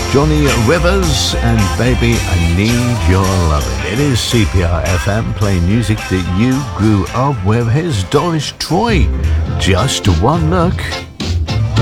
Johnny Rivers and Baby I Need Your Loving. It is CPR FM playing music that you grew up with. Here's Doris Troy, Just One Look.